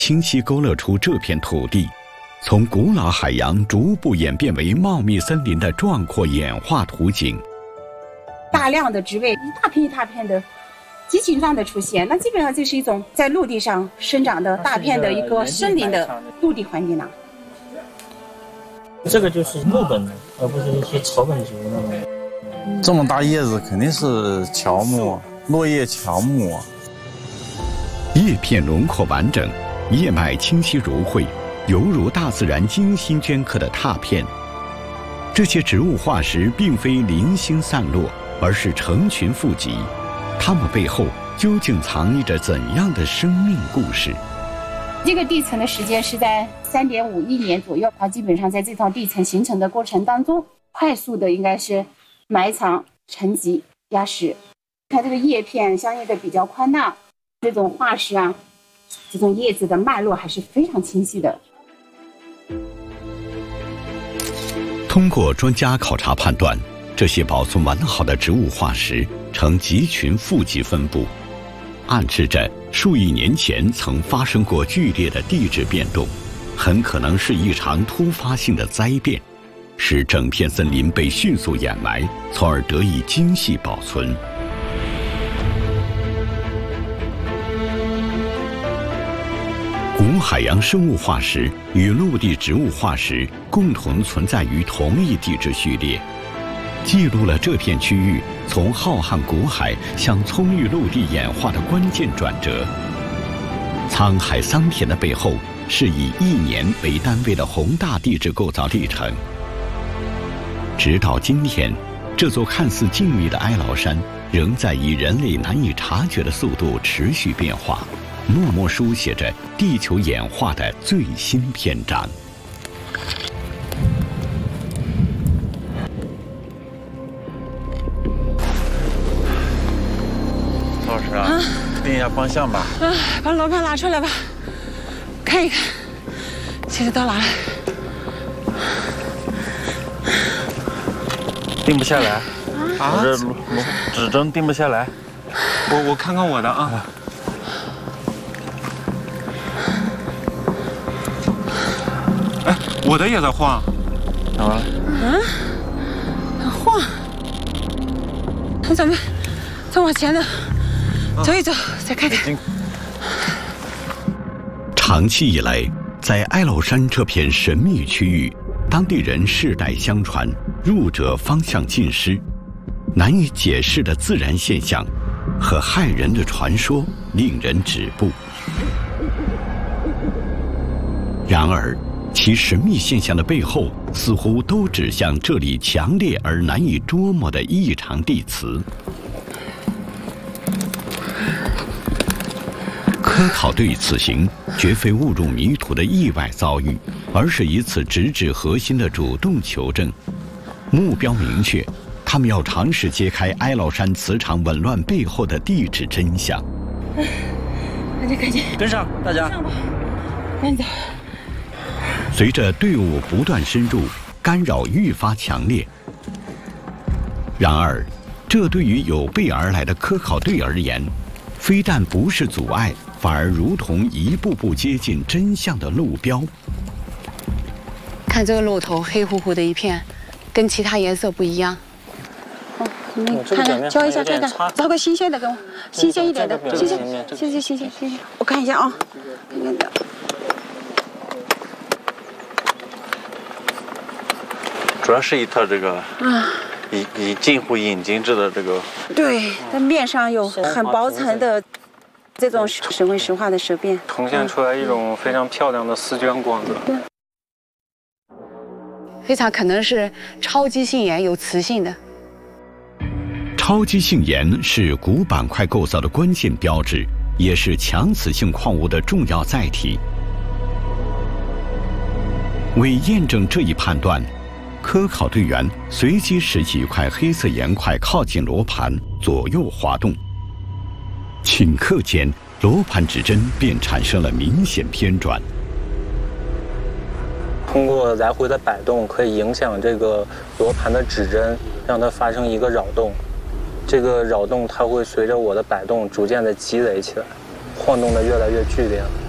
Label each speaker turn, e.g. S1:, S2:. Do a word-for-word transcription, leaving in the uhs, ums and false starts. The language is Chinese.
S1: 清晰勾勒出这片土地从古老海洋逐步演变为茂密森林的壮阔演化图景。
S2: 大量的植被，一大片一大片的集群状的出现，那基本上就是一种在陆地上生长的大片的一个森林的陆地环境了。
S3: 这个就是木本的，而不是一些草本植物。
S4: 这么大叶子肯定是乔木，落叶乔木。
S1: 叶片轮廓完整，叶脉清晰如绘，犹如大自然精心镌刻的拓片。这些植物化石并非零星散落，而是成群富集。它们背后究竟藏匿着怎样的生命故事？
S2: 这个地层的时间是在三点五亿年左右，它基本上在这套地层形成的过程当中，快速的应该是埋藏、沉积、压实。它这个叶片相应的比较宽大，这种化石啊，这种叶子的脉络还是非常清晰的。
S1: 通过专家考察判断，这些保存完好的植物化石呈集群富集分布，暗示着数亿年前曾发生过剧烈的地质变动，很可能是一场突发性的灾变，使整片森林被迅速掩埋，从而得以精细保存。古海洋生物化石与陆地植物化石共同存在于同一地质序列，记录了这片区域从浩瀚古海向葱郁陆地演化的关键转折。沧海桑田的背后，是以亿年为单位的宏大地质构造历程。直到今天，这座看似静谧的哀牢山，仍在以人类难以察觉的速度持续变化，默默书写着地球演化的最新篇章。
S4: 老师啊，定一下方向吧。
S5: 啊，把罗盘拿出来吧，看一看，现在到哪了？
S4: 定不下来，
S6: 啊，
S4: 我这罗指针定不下来。
S6: 我我看看我的啊。哎，我的也在晃。
S4: 啊？
S5: 嗯，晃。咱们再往前的走一走，再看看。
S1: 长期以来，在哀牢山这片神秘区域，当地人世代相传，入者方向尽失，难以解释的自然现象和骇人的传说令人止步。然而，其神秘现象的背后，似乎都指向这里强烈而难以捉摸的异常地磁。科考队此行绝非误入迷途的意外遭遇，而是以此直指核心的主动求证。目标明确，他们要尝试揭开哀牢山磁场紊乱背后的地质真相。
S5: 赶紧赶紧
S3: 跟上大家，
S5: 上吧，赶紧走。
S1: 随着队伍不断深入，干扰愈发强烈。然而，这对于有备而来的科考队而言，非但不是阻碍，反而如同一步步接近真相的路标。
S5: 看这个路头黑乎乎的一片，跟其他颜色不一样。哦，你们看看，教一下看看，找个新鲜的给我，新鲜一点的，新鲜，新鲜，新鲜，新鲜。我看一下啊，看看。
S4: 主要是一套这个啊，以以近乎引经质的这个。
S2: 对，它面上有很薄层的这种石灰石化的石变，
S6: 呈现出来一种非常漂亮的丝绢光泽。
S2: 对，
S5: 非常可能是超基性岩，有磁性的。
S1: 超基性岩是古板块构造的关键标志，也是强磁性矿物的重要载体。为验证这一判断，科考队员随机拾起一块黑色岩块，靠近罗盘，左右滑动。顷刻间，罗盘指针便产生了明显偏转。
S3: 通过来回的摆动，可以影响这个罗盘的指针，让它发生一个扰动。这个扰动它会随着我的摆动逐渐的积累起来，晃动的越来越剧烈了。